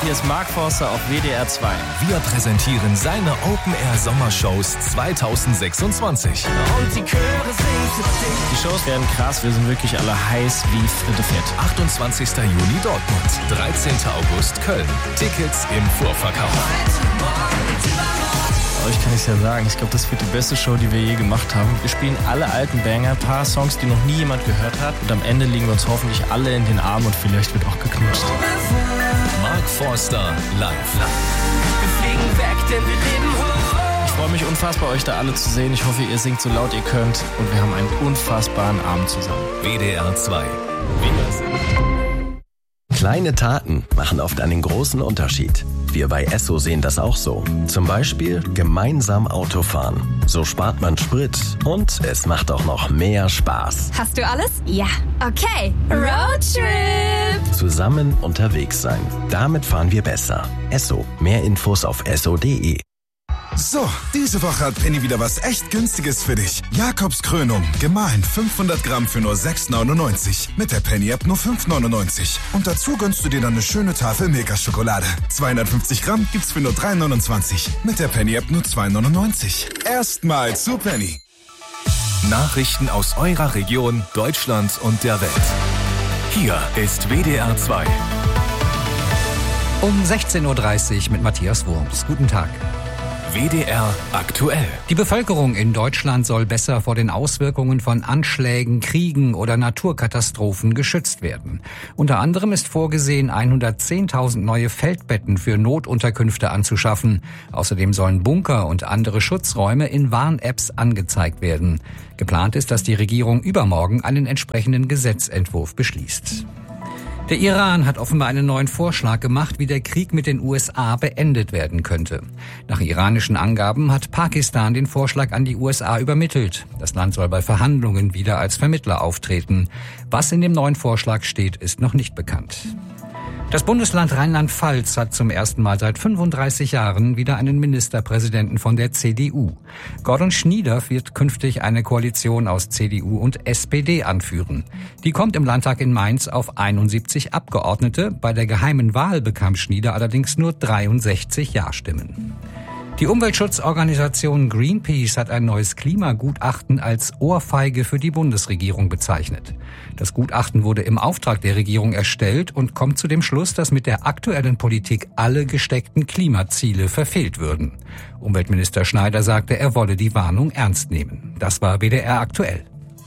Hier ist Mark Forster auf WDR 2. Wir präsentieren seine Open-Air-Sommershows 2026. Und die Chöre singen für dich. Die Shows werden krass, wir sind wirklich alle heiß wie Fritte Fett. 28. Juni Dortmund, 13. August Köln. Tickets im Vorverkauf. Euch kann ich ja sagen, ich glaube, das wird die beste Show, die wir je gemacht haben. Wir spielen alle alten Banger, ein paar Songs, die noch nie jemand gehört hat. Und am Ende liegen wir uns hoffentlich alle in den Armen und vielleicht wird auch geknutscht. Mark Forster live. Wir fliegen weg, denn wir leben hoch. Ich freue mich unfassbar, euch da alle zu sehen. Ich hoffe, ihr singt so laut ihr könnt. Und wir haben einen unfassbaren Abend zusammen. WDR 2. Wiedersehen. Kleine Taten machen oft einen großen Unterschied. Wir bei Esso sehen das auch so. Zum Beispiel gemeinsam Auto fahren. So spart man Sprit und es macht auch noch mehr Spaß. Hast du alles? Ja. Okay. Roadtrip. Zusammen unterwegs sein. Damit fahren wir besser. Esso. Mehr Infos auf esso.de. So, diese Woche hat Penny wieder was echt Günstiges für dich. Jakobs Krönung, gemahlen 500 Gramm für nur 6,99. Mit der Penny-App nur 5,99. Und dazu gönnst du dir dann eine schöne Tafel Milka-Schokolade. 250 Gramm gibt's für nur 3,29. Mit der Penny-App nur 2,99. Erstmal zu Penny. Nachrichten aus eurer Region, Deutschland und der Welt. Hier ist WDR 2. Um 16.30 Uhr mit Matthias Wurms. Guten Tag. WDR aktuell. Die Bevölkerung in Deutschland soll besser vor den Auswirkungen von Anschlägen, Kriegen oder Naturkatastrophen geschützt werden. Unter anderem ist vorgesehen, 110.000 neue Feldbetten für Notunterkünfte anzuschaffen. Außerdem sollen Bunker und andere Schutzräume in Warn-Apps angezeigt werden. Geplant ist, dass die Regierung übermorgen einen entsprechenden Gesetzentwurf beschließt. Der Iran hat offenbar einen neuen Vorschlag gemacht, wie der Krieg mit den USA beendet werden könnte. Nach iranischen Angaben hat Pakistan den Vorschlag an die USA übermittelt. Das Land soll bei Verhandlungen wieder als Vermittler auftreten. Was in dem neuen Vorschlag steht, ist noch nicht bekannt. Das Bundesland Rheinland-Pfalz hat zum ersten Mal seit 35 Jahren wieder einen Ministerpräsidenten von der CDU. Gordon Schnieder wird künftig eine Koalition aus CDU und SPD anführen. Die kommt im Landtag in Mainz auf 71 Abgeordnete. Bei der geheimen Wahl bekam Schnieder allerdings nur 63 Ja-Stimmen. Die Umweltschutzorganisation Greenpeace hat ein neues Klimagutachten als Ohrfeige für die Bundesregierung bezeichnet. Das Gutachten wurde im Auftrag der Regierung erstellt und kommt zu dem Schluss, dass mit der aktuellen Politik alle gesteckten Klimaziele verfehlt würden. Umweltminister Schneider sagte, er wolle die Warnung ernst nehmen. Das war WDR aktuell.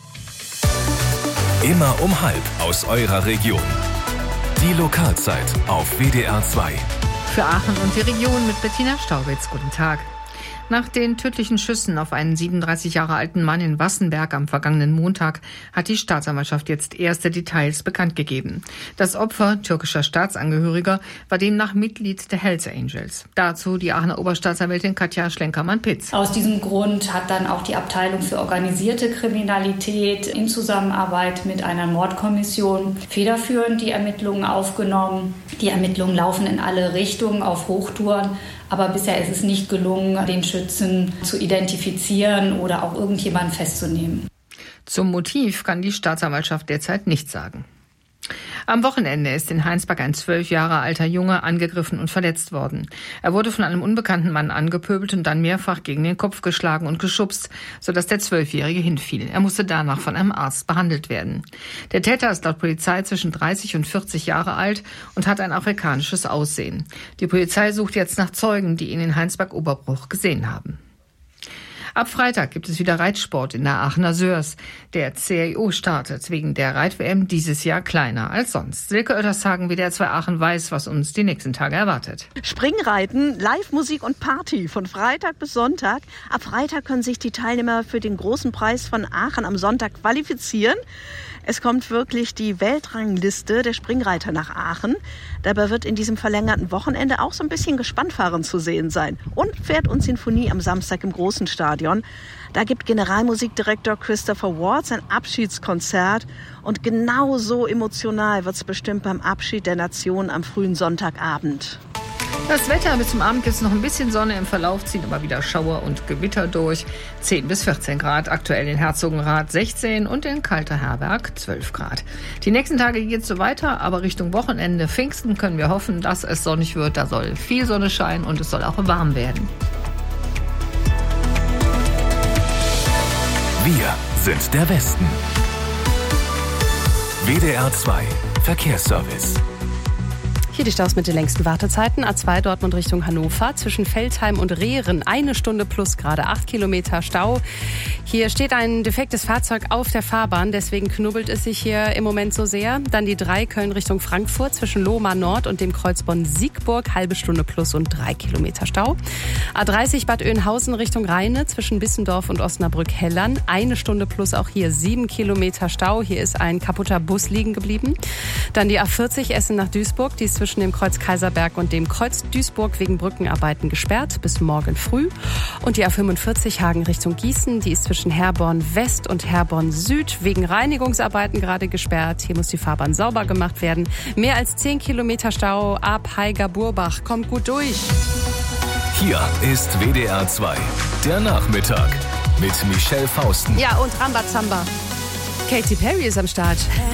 Immer um 12:30 aus eurer Region. Die Lokalzeit auf WDR 2. Für Aachen und die Region mit Bettina Staubitz. Guten Tag. Nach den tödlichen Schüssen auf einen 37 Jahre alten Mann in Wassenberg am vergangenen Montag hat die Staatsanwaltschaft jetzt erste Details bekannt gegeben. Das Opfer, türkischer Staatsangehöriger, war demnach Mitglied der Hells Angels. Dazu die Aachener Oberstaatsanwältin Katja Schlenkermann-Pitz. Aus diesem Grund hat dann auch die Abteilung für organisierte Kriminalität in Zusammenarbeit mit einer Mordkommission federführend die Ermittlungen aufgenommen. Die Ermittlungen laufen in alle Richtungen auf Hochtouren. Aber bisher ist es nicht gelungen, den Schützen zu identifizieren oder auch irgendjemanden festzunehmen. Zum Motiv kann die Staatsanwaltschaft derzeit nichts sagen. Am Wochenende ist in Heinsberg ein 12 Jahre alter Junge angegriffen und verletzt worden. Er wurde von einem unbekannten Mann angepöbelt und dann mehrfach gegen den Kopf geschlagen und geschubst, sodass der 12-Jährige hinfiel. Er musste danach von einem Arzt behandelt werden. Der Täter ist laut Polizei zwischen 30 und 40 Jahre alt und hat ein afrikanisches Aussehen. Die Polizei sucht jetzt nach Zeugen, die ihn in Heinsberg-Oberbruch gesehen haben. Ab Freitag gibt es wieder Reitsport in der Aachener Sörs. Der CIO startet wegen der Reit-WM dieses Jahr kleiner als sonst. Silke Oettershagen, WDR 2 Aachen, weiß, was uns die nächsten Tage erwartet. Springreiten, Live-Musik und Party von Freitag bis Sonntag. Ab Freitag können sich die Teilnehmer für den großen Preis von Aachen am Sonntag qualifizieren. Es kommt wirklich die Weltrangliste der Springreiter nach Aachen. Dabei wird in diesem verlängerten Wochenende auch so ein bisschen Gespanntfahren zu sehen sein. Und Pferd und Sinfonie am Samstag im großen Stadion. Da gibt Generalmusikdirektor Christopher Ward sein Abschiedskonzert. Und genauso emotional wird es bestimmt beim Abschied der Nation am frühen Sonntagabend. Das Wetter: bis zum Abend gibt es noch ein bisschen Sonne, im Verlauf ziehen aber wieder Schauer und Gewitter durch. 10 bis 14 Grad, aktuell in Herzogenrath 16 und in Kalterherberg 12 Grad. Die nächsten Tage geht es so weiter, aber Richtung Wochenende, Pfingsten, können wir hoffen, dass es sonnig wird. Da soll viel Sonne scheinen und es soll auch warm werden. Wir sind der Westen. WDR 2 Verkehrsservice. Hier die Staus mit den längsten Wartezeiten. A2 Dortmund Richtung Hannover. Zwischen Veltheim und Rehren 1 Stunde plus gerade 8 Kilometer Stau. Hier steht ein defektes Fahrzeug auf der Fahrbahn. Deswegen knubbelt es sich hier im Moment so sehr. Dann die 3 Köln Richtung Frankfurt. Zwischen Lohmar Nord und dem Kreuz Bonn-Siegburg. Halbe Stunde plus und 3 Kilometer Stau. A30 Bad Oeynhausen Richtung Rheine. Zwischen Bissendorf und Osnabrück-Hellern. 1 Stunde plus auch hier 7 Kilometer Stau. Hier ist ein kaputter Bus liegen geblieben. Dann die A40 Essen nach Duisburg. Die ist zwischen dem Kreuz Kaiserberg und dem Kreuz Duisburg wegen Brückenarbeiten gesperrt bis morgen früh. Und die A45 Hagen Richtung Gießen, die ist zwischen Herborn West und Herborn Süd wegen Reinigungsarbeiten gerade gesperrt. Hier muss die Fahrbahn sauber gemacht werden. Mehr als 10 Kilometer Stau ab Heiger-Burbach. Kommt gut durch. Hier ist WDR 2, der Nachmittag mit Michelle Fausten. Ja, und Rambazamba. Katy Perry ist am Start.